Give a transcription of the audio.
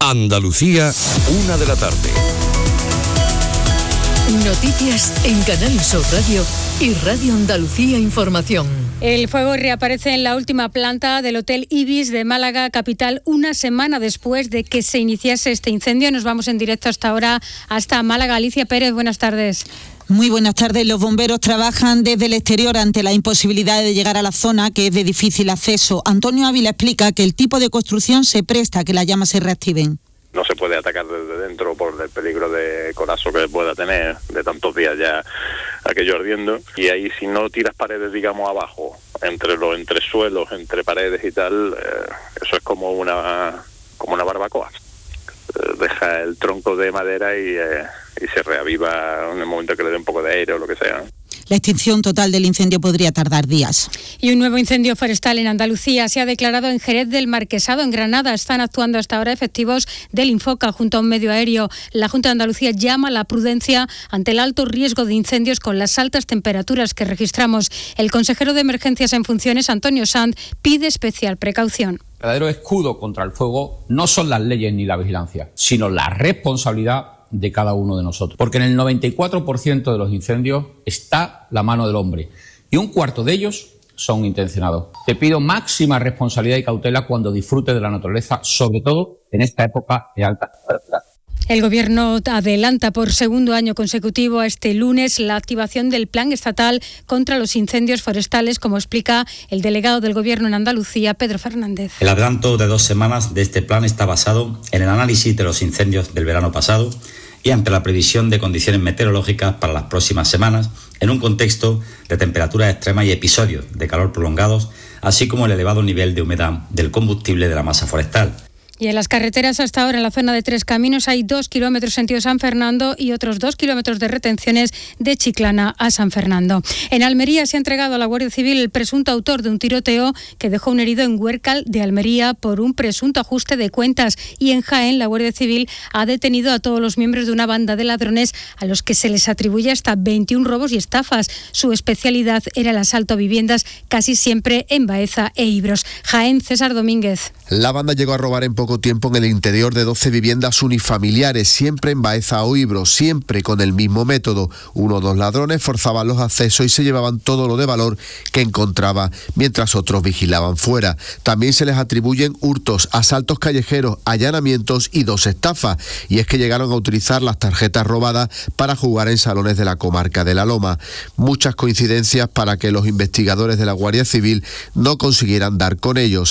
Andalucía, 1 de la tarde. Noticias en Canal Sur Radio y Radio Andalucía Información. El fuego reaparece en la última planta del Hotel Ibis de Málaga, capital, una semana después de que se iniciase este incendio. Nos vamos en directo hasta ahora, hasta Málaga. Alicia Pérez, buenas tardes. Muy buenas tardes. Los bomberos trabajan desde el exterior ante la imposibilidad de llegar a la zona, que es de difícil acceso. Antonio Ávila explica que el tipo de construcción se presta a que las llamas se reactiven. No se puede atacar desde dentro por el peligro de colapso que pueda tener de tantos días ya aquello ardiendo. Y ahí, si no tiras paredes, digamos, abajo, entre los entresuelos, entre paredes y tal, eso es como una barbacoa. Deja el tronco de madera y se reaviva en el momento que le dé un poco de aire o lo que sea. La extinción total del incendio podría tardar días. Y un nuevo incendio forestal en Andalucía se ha declarado en Jerez del Marquesado, en Granada. Están actuando hasta ahora efectivos del Infoca junto a un medio aéreo. La Junta de Andalucía llama a la prudencia ante el alto riesgo de incendios con las altas temperaturas que registramos. El consejero de Emergencias en funciones, Antonio Sanz, pide especial precaución. El verdadero escudo contra el fuego no son las leyes ni la vigilancia, sino la responsabilidad de cada uno de nosotros. Porque en el 94% de los incendios está la mano del hombre y un cuarto de ellos son intencionados. Te pido máxima responsabilidad y cautela cuando disfrutes de la naturaleza, sobre todo en esta época de alta temperatura. El Gobierno adelanta por segundo año consecutivo a este lunes la activación del Plan Estatal contra los incendios forestales, como explica el delegado del Gobierno en Andalucía, Pedro Fernández. El adelanto de 2 semanas de este plan está basado en el análisis de los incendios del verano pasado y ante la previsión de condiciones meteorológicas para las próximas semanas, en un contexto de temperaturas extremas y episodios de calor prolongados, así como el elevado nivel de humedad del combustible de la masa forestal. Y en las carreteras hasta ahora en la zona de Tres Caminos hay 2 kilómetros sentido San Fernando y otros 2 kilómetros de retenciones de Chiclana a San Fernando. En Almería se ha entregado a la Guardia Civil el presunto autor de un tiroteo que dejó un herido en Huércal de Almería por un presunto ajuste de cuentas. Y en Jaén la Guardia Civil ha detenido a todos los miembros de una banda de ladrones a los que se les atribuye hasta 21 robos y estafas. Su especialidad era el asalto a viviendas, casi siempre en Baeza e Ibros. Jaén, César Domínguez. La banda llegó a robar en poco tiempo en el interior de 12 viviendas unifamiliares, siempre en Baeza o Ibros, siempre con el mismo método. 1 o 2 ladrones forzaban los accesos y se llevaban todo lo de valor que encontraba, mientras otros vigilaban fuera. También se les atribuyen hurtos, asaltos callejeros, allanamientos y 2 estafas. Y es que llegaron a utilizar las tarjetas robadas para jugar en salones de la comarca de La Loma. Muchas coincidencias para que los investigadores de la Guardia Civil no consiguieran dar con ellos.